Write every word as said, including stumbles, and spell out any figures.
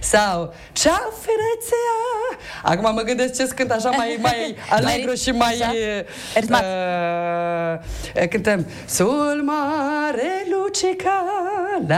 Sau Ciao Ferețea. Acum mă gândesc ce cânt așa mai, mai alegru și mai ritmat. uh, cântăm Sul mare lucica